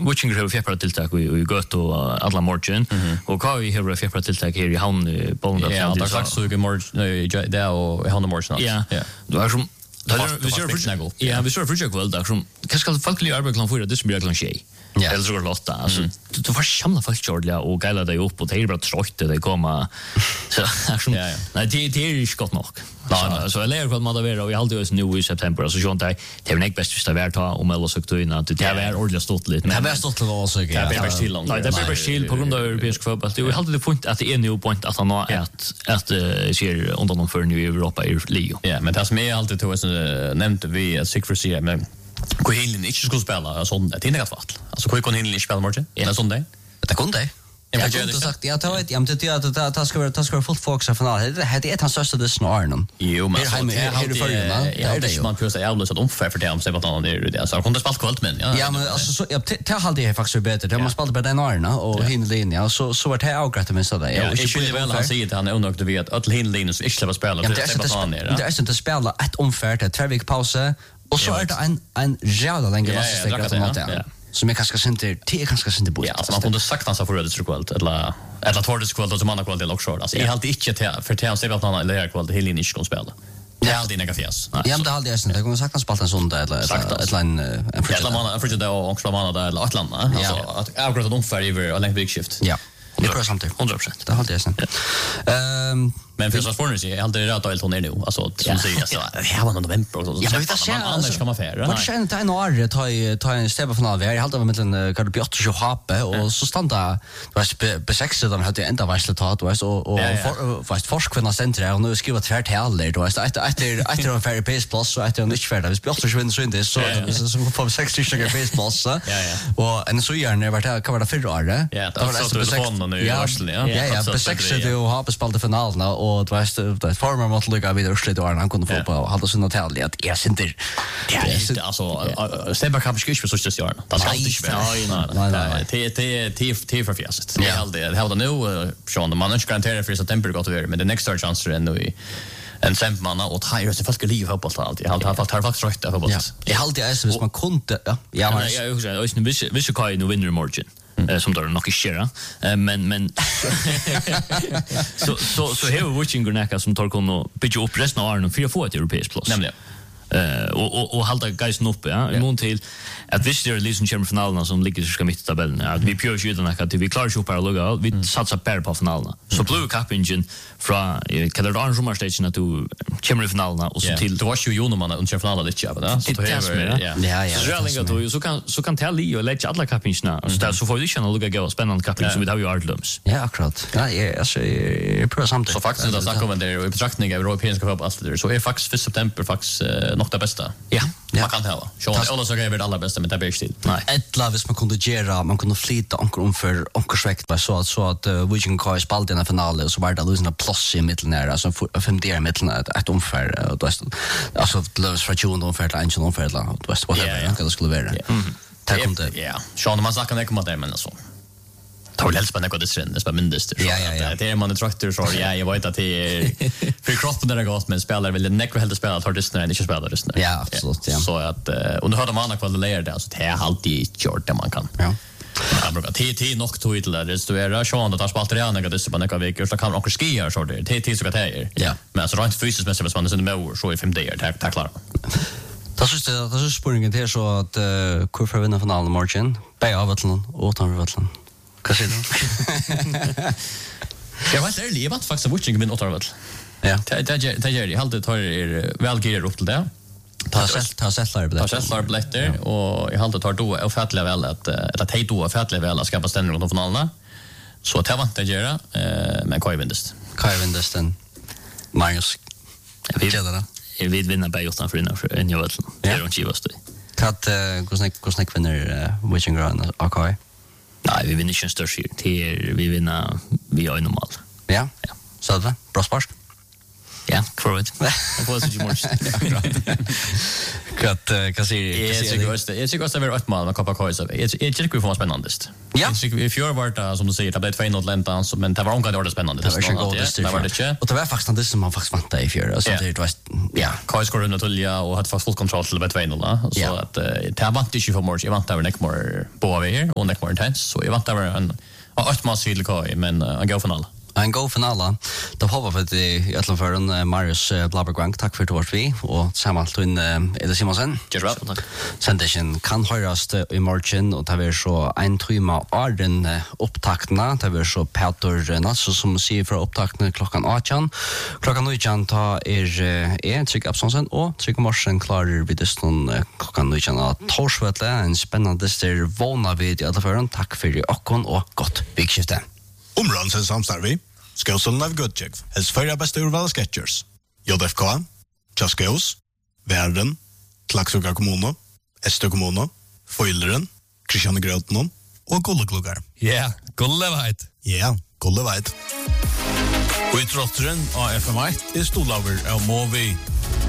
Watching har fjärpare tilltag i gött och alla morgon och Kai har fjärpare tilltag här i hamn bollen ja där sagt så i morgon där och i hamn morgon ja då är som vi kör för kväll där som kanske folk vill arbeta klockan 4 det blir klockan 6. Ja. Eller så lotta alltså du får samla folk körliga och gilla dig upp och det är bara trött det kommer så nej det är ju gott nog. Så jag lär vad man där och jag håller ju nu i september så sånt där det är nog bäst att vara ta om eller så att in att det är ordentligt stort lite men det är stort också det är bäst till långt. Nej det är bäst till på grund av europeisk fotboll. Det är helt det point att det är new point att han har att ser under de för nu i Europa i Liga. Ja, men det som är alltid då så nämnde vi att Sigfrid säger men Kohinlin inte skulle spela sånt det är inget fall. Alltså Kohinlin inte spela matchen. Ja sånt det. Det kunde. Jag kunde sagt jag tar ett jag tycker att det ska vara fullt fokus på final. Det är hans största det snarare. Jo men här är det förrjuna. Ja det är man kan säga alldeles att omfär för det om sig vad han är det. Så kunde spela kvalt men ja men alltså så jag tar hade jag faktiskt bättre. Det man spelade på den arena och Hinlin ja så var det avgrätt med så där. Ja inte skulle väl han säger att han är undernöjd att vet att Hinlin så inte släppa spela det är inte spela ett omfär till 3 veckor pausa och så är det en jävla länge måste säga som jag kanske inte bort. Ja, alltså man kunde sagt han så för det kvalt eller tvårdes kvalt som andra kvalt eller också. Alltså är alltid inte för att han säger att han eller kvalt hela inte ska spela. Det är alltid negativt. Ja, men det hade jag inte. Jag kunde sagt han spalt en sån där eller en för det och också man där eller Atlanta. Alltså att avgråta de för över och länge bigskift. Ja. Det är samtidigt 100%. Det hade jag inte. Men för Sportners är alltid rätt att hålla ner nu alltså som säger så här var november och så. Ja, vet jag annars kan man färra. Vad känner det några ta en steg på final vi hade mellan Carlo och Hape och så standa B6 de hade ända resultat och fast forskvinna center och nu skriva tvärt heller då efter en fair pace plus så efter en inte färd vi Piotr vinner så inte så på 60 stycken pace plus och en så gärna var det kan vara förra året. Ja, det var så det nu i Arsenal ja B6 det och Hape spelade finalen och det var former mot Luka vidare urslit och han kunde få på hade såna tal att jag synter det är alltså Stebba kan inte så just göra det ska inte nej för fjäset det hade nu Sean de mannen garanterar för september gott över men the next star chance är nu i en semmanna och Tyre så fast liv fotboll alltid han har faktiskt rätt där fotboll jag hade ju man kunde jag också visst kan ju vinna margin som då nog inte men så här watching Granaka som tar kon bygga upp resten av Arnon för att få ett europeiskt plats nämligen och hålla geisen uppe i mån till att visst det är liksom kärnfinalerna som ligger så ska mitt i tabellen att vi pure skjuter att vi klarar ju upp här lugga vi satsar per på finalerna så Blue Cup engine från kallar det Arnon station att du kommer i finalerna och så till då var ju Jonoman under finalen det ja så så kan tälja och lägga alla kapingarna och så får vi känna lugga gå spännande kapingar som vi har ju Artlums ja akkurat ja alltså är på samtidigt så faktiskt det snackar om det i betraktning av europeiska fotboll så är faktiskt för september faktiskt nog det bästa. Ja. Man kan ha. Så alla så är det allra bästa med det bästa. Nej. Ettla vis man kunde göra, man kunde flytta för onkersväkt så att vi kan gå i spalt i den finalen så var det lösna plus i mitten där alltså 50 i mitten ett omfär och då alltså lös för June omfär till Angel omfär då vad det skulle vara. Tack om det. Ja. Så man snackar inte om det men så. tar väl helst på något det är minst ja. Det är man traktor så jag vet att det är för kroppen där gott men spelar väl nekro helt spela tar det inte spela det snart. Ja, absolut. Ja. Så att och då hade man andra kvalitet där så det är alltid gjort det man kan. Ja. Jag brukar till nog till det så är det Sean att spalta det andra det så på några veckor så kan man också skier så det till så kan det. Ja. Men så rent fysiskt mässigt man är med så i 5 dagar tack klar. Det så spåringen till så att hur för vinna finalen margin. Bäj av Vattland och utanför Vattland. Vad säger du? Jag vet det är faktiskt watching min utanför Vattland. Ja. Det gör det. Halt tar väl gear upp till det. Ta sättlar biljetter och jag halt tar då ofärtliga väl att hej då ofärtliga väl att skapa ställning runt finalerna. Så det var inte göra men Kai vindes den. Marius. Vi vinner bara utanför en jag vet. Det är inte just det. Kat hur snack vinner Witching Ground AK? Nej, vi vinner inte störst här. Vi vinner vi är normal. Ja. Så det bra spark. Ja, korrekt. Jag får så ju mycket. Kan se. Jag tycker det var ett mål med Copa Coisa. Jag tycker det var spännande. Ja. I fjör var det som du säger, det blev 2-0 Atlanta men det var också det spännande. Det var det. Och det var faktiskt det som man faktiskt vantade i fjör. Alltså det var Ja, Kai skor under tulja och hade fått full kontroll till betvänorna så att det vant inte för morgon. Jag vant över Neckmore på över och Neckmore intense så jag vant över en åttmassig Kai men en go final. En god finale. Da håper vi at i Øtlandføren, Marius Blabbergrank, takk for at du var vi, og sammen til Ida Simonsen. Sendisjen kan høres i morgen, og det er så en time av den opptaktene, det er så Peter Nasso som sier fra opptaktene klokken 18. Klokken 19 ta Trygg Absonsen, og Trygg Morsen klarer vi dessen klokken 19 av Torsvetle, en spennende styr våna vid i Øtlandføren. Takk for åkken, og godt vikskifte. Områdens samstarvi, Skåsson av Gudjeg, helst förra bästa urval Sketchers. JFK, Tjaskås, Värden, Klaxoga kommuno, Estö kommuno, Foilderen, Kristiane Grötnon och Gulleklugar. Ja, Gulleveit. Ja, Gulleveit. Och i trotteren av FM1 är Stolaver av Movi.